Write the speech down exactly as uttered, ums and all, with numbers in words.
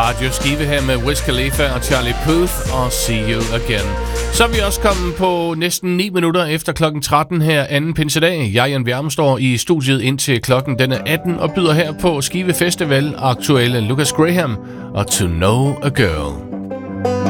Radio Skive her med Wiz Khalifa og Charlie Puth og See You Again. Så er vi også kommet på næsten ni minutter efter klokken tretten her anden pinsedag. Jeg, Jan Bjerm, står i studiet indtil klokken den er atten og byder her på Skive Festival aktuelle Lucas Graham og To Know a Girl.